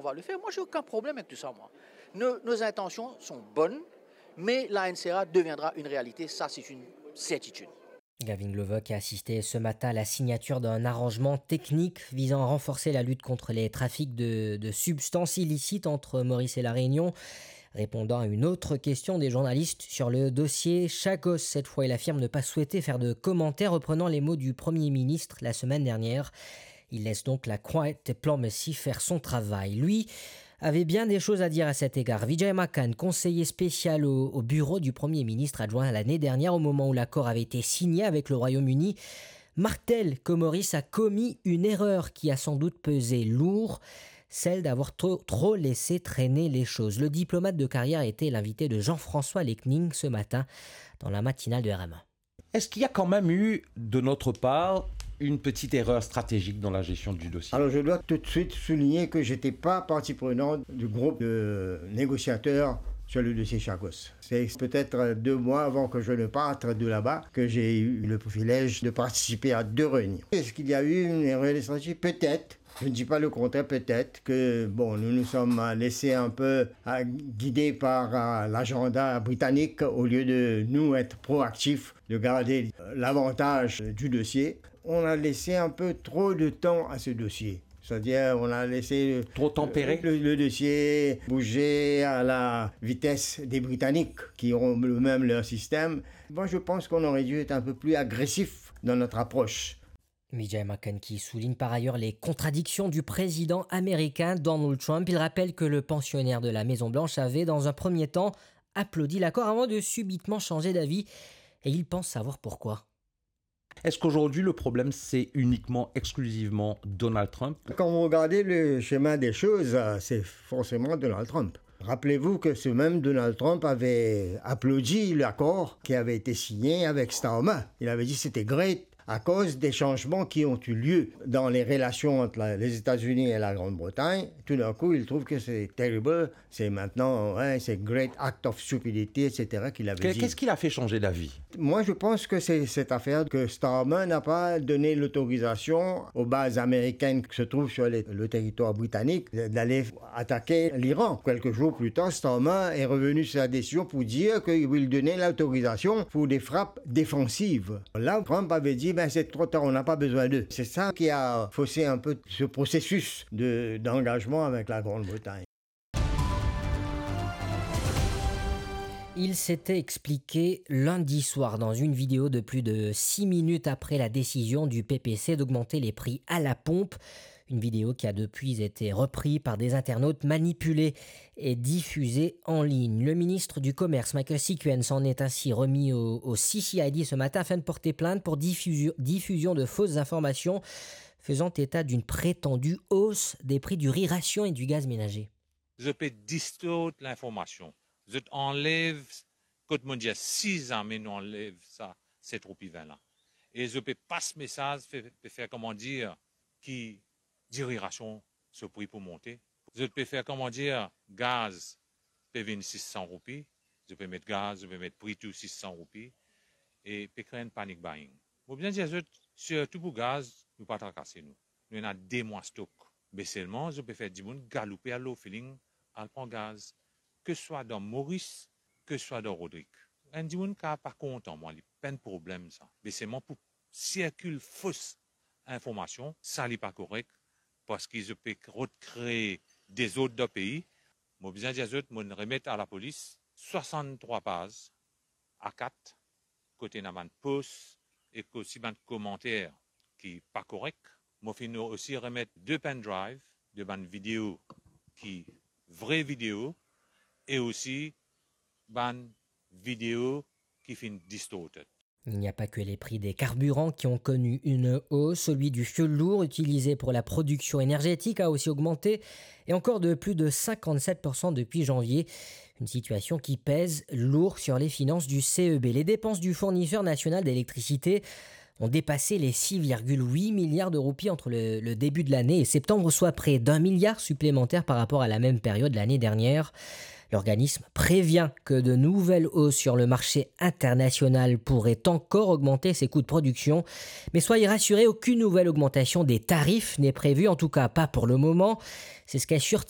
va le faire. Moi, j'ai aucun problème avec tout ça, moi. Nos intentions sont bonnes, mais la NCA deviendra une réalité, ça c'est une certitude. Gavin Loveck a assisté ce matin à la signature d'un arrangement technique visant à renforcer la lutte contre les trafics de substances illicites entre Maurice et la Réunion. Répondant à une autre question des journalistes sur le dossier Chagos, cette fois il affirme ne pas souhaiter faire de commentaires reprenant les mots du Premier ministre la semaine dernière. Il laisse donc la Quiet Diplomacy faire son travail. Lui avait bien des choses à dire à cet égard. Vijay Makan, conseiller spécial au bureau du Premier ministre adjoint l'année dernière au moment où l'accord avait été signé avec le Royaume-Uni, martèle que Maurice a commis une erreur qui a sans doute pesé lourd, celle d'avoir trop laissé traîner les choses. Le diplomate de carrière était l'invité de Jean-François Lecning ce matin dans la matinale de RMA. Est-ce qu'il y a quand même eu, de notre part, une petite erreur stratégique dans la gestion du dossier? Alors je dois tout de suite souligner que je n'étais pas partie prenante du groupe de négociateurs sur le dossier Chagos. C'est peut-être 2 mois avant que je ne parte de là-bas que j'ai eu le privilège de participer à 2 réunions. Est-ce qu'il y a eu une erreur de stratégie? Peut-être. Je ne dis pas le contraire, peut-être que nous nous sommes laissés un peu guidés par l'agenda britannique au lieu de nous être proactifs, de garder l'avantage du dossier. On a laissé un peu trop de temps à ce dossier. C'est-à-dire, on a laissé trop tempéré le dossier bouger à la vitesse des Britanniques qui ont eux-mêmes leur système. Moi, je pense qu'on aurait dû être un peu plus agressif dans notre approche. Vijay Makan qui souligne par ailleurs les contradictions du président américain Donald Trump. Il rappelle que le pensionnaire de la Maison-Blanche avait dans un premier temps applaudi l'accord avant de subitement changer d'avis et il pense savoir pourquoi. Est-ce qu'aujourd'hui le problème c'est uniquement, exclusivement Donald Trump? Quand vous regardez le chemin des choses, c'est forcément Donald Trump. Rappelez-vous que ce même Donald Trump avait applaudi l'accord qui avait été signé avec Starmer. Il avait dit que c'était great à cause des changements qui ont eu lieu dans les relations entre les États-Unis et la Grande-Bretagne. Tout d'un coup, il trouve que c'est terrible, c'est maintenant, c'est great act of stupidity, etc. qu'il avait dit. Qu'est-ce qui l'a fait changer d'avis? Moi, je pense que c'est cette affaire que Starmer n'a pas donné l'autorisation aux bases américaines qui se trouvent sur le territoire britannique d'aller attaquer l'Iran. Quelques jours plus tard, Starmer est revenu sur sa décision pour dire qu'il voulait donner l'autorisation pour des frappes défensives. Là, Trump avait dit c'est trop tard, on n'a pas besoin d'eux. C'est ça qui a faussé un peu ce processus d'engagement avec la Grande-Bretagne. Il s'était expliqué lundi soir dans une vidéo de plus de 6 minutes après la décision du PPC d'augmenter les prix à la pompe. Une vidéo qui a depuis été reprise par des internautes manipulés et diffusée en ligne. Le ministre du Commerce, Michael Sequin, s'en est ainsi remis au CCID ce matin afin de porter plainte pour diffusion de fausses informations faisant état d'une prétendue hausse des prix du riz ration et du gaz ménager. Je peux distordre l'information. Je enlève, quand on dit 6 ans, mais on enlève ça, c'est trop là. Et je peux passer ce message, faire comment dire, qui ration ce prix pour monter. Je peux faire, comment dire, gaz, peut venir 600 roupies. Je peux mettre gaz, je peux mettre prix tout 600 roupies. Et peut créer une panic buying. Pour bien dire, surtout pour gaz, nous ne pas tracasser nous. Nous avons des mois stock. Mais seulement, je peux faire du monde galoper à l'eau feeling, à prendre gaz. Que ce soit dans Maurice, que ce soit dans Rodrigue. Un du monde qui n'est pas content, moi, il n'y a pas de problème, ça. Mais seulement pour circuler fausse information, ça n'est pas correct. Parce qu'ils peuvent recréer des autres pays. Je besoin dire, je remettre à la police 63 pages à 4, côté d'un post et aussi un commentaire qui n'est pas correct. Je vais aussi remettre 2 pendrives de vidéos qui vraie vidéo et aussi une vidéo qui fait distorted. Il n'y a pas que les prix des carburants qui ont connu une hausse. Celui du fioul lourd utilisé pour la production énergétique a aussi augmenté et encore de plus de 57% depuis janvier. Une situation qui pèse lourd sur les finances du CEB. Les dépenses du fournisseur national d'électricité ont dépassé les 6,8 milliards de roupies entre le début de l'année et septembre, soit près d'1 milliard supplémentaire par rapport à la même période l'année dernière. L'organisme prévient que de nouvelles hausses sur le marché international pourraient encore augmenter ses coûts de production. Mais soyez rassurés, aucune nouvelle augmentation des tarifs n'est prévue, en tout cas pas pour le moment. C'est ce qu'assure